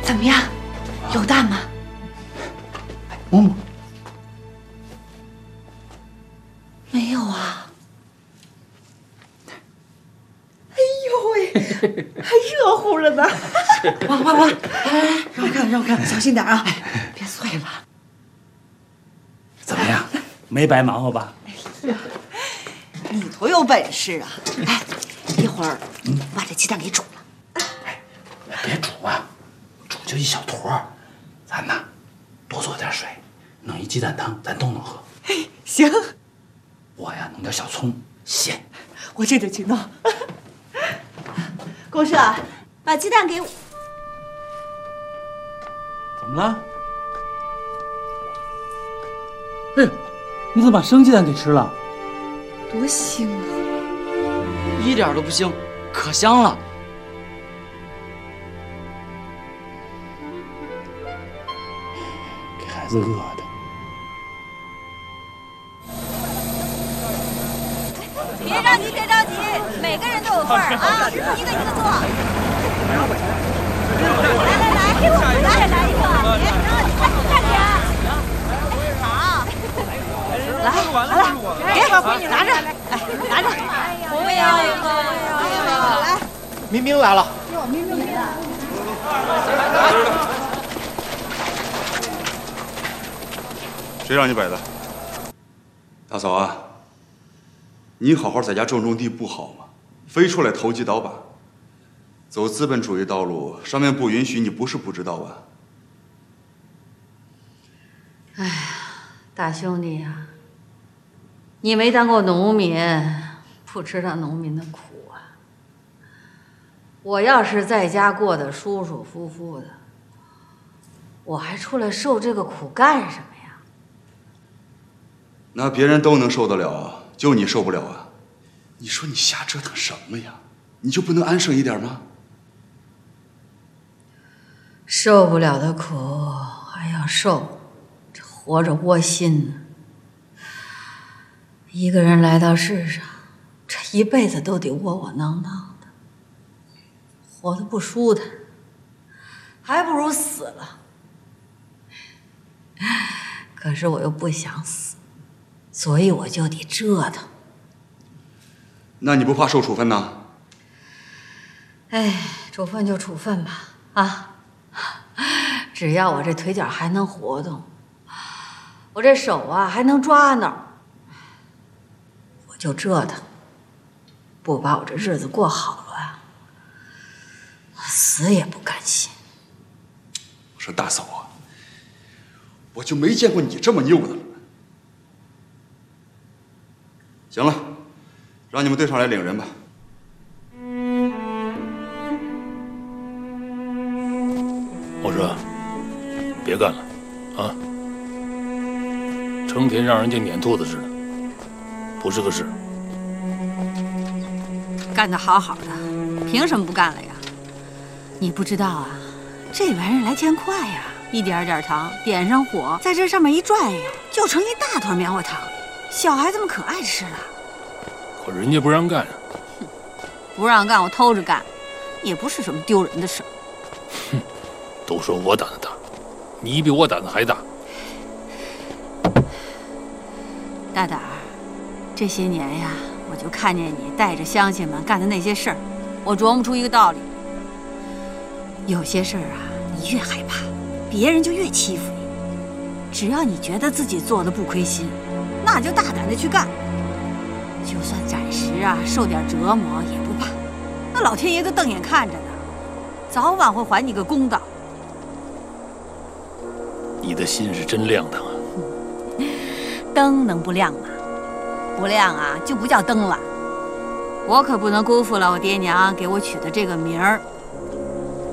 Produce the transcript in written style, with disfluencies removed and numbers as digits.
怎么样？有蛋吗？ 摸摸。 没有啊。哎呦喂，还热乎了呢！哇！哎，让我看，小心点啊，别碎了。 怎么样？没白忙活吧？ 你多有本事啊！哎，一会儿把这鸡蛋给煮了。 哎，别煮啊，煮就一小坨，咱呐多做点水，弄一鸡蛋汤，咱都能喝。 嘿，行。 我呀弄点小葱咸， 我这就去弄。公社，把鸡蛋给我。 怎么了？哎，你怎么把生鸡蛋给吃了？ 多腥啊！ 一点都不腥，可香了。 给孩子饿的。 别着急，每个人都有份儿啊，一个一个做。来，来一个，别着急，快点。好，来，给闺女拿着，哎，拿着。我要一个，来。 明明来了。 谁让你摆的？大嫂啊，你好好在家种地不好吗？非出来投机倒把，走资本主义道路，上面不允许，你不是不知道啊。 哎呀，大兄弟呀，你没当过农民，不知道农民的苦啊。我要是在家过得舒舒服服的，我还出来受这个苦干什么呀？ 那别人都能受得了啊，就你受不了啊？你说你瞎折腾什么呀？你就不能安生一点吗？ 受不了的苦还要受，这活着窝心呢。一个人来到世上，这一辈子都得窝窝囊囊的，活得不舒坦，还不如死了。可是我又不想死，所以我就得折腾。 那你不怕受处分呐？ 哎，处分就处分吧，啊，只要我这腿脚还能活动，我这手啊还能抓挠，我就折腾，不把我这日子过好了啊，我死也不甘心。 我说大嫂啊，我就没见过你这么拗的了。行了，让你们队上来领人吧。 我说，别干了，啊！成天让人家撵兔子似的，不是个事。 干得好好的，凭什么不干了呀？你不知道啊，这玩意儿来钱快呀，一点点糖点上火，在这上面一转悠，就成一大团棉花糖，小孩子们可爱吃了。 可人家不让干啊！ 不让干，我偷着干，也不是什么丢人的事儿。 哼，都说我胆子大，你比我胆子还大。 大胆儿，这些年呀，我就看见你带着乡亲们干的那些事儿，我琢磨出一个道理：有些事儿啊，你越害怕，别人就越欺负你。只要你觉得自己做的不亏心，那就大胆的去干，就算暂时啊受点折磨也不怕，那老天爷都瞪眼看着呢，早晚会还你个公道。 你的心是真亮堂啊！ 灯能不亮吗？不亮啊，就不叫灯了。我可不能辜负了我爹娘给我取的这个名儿。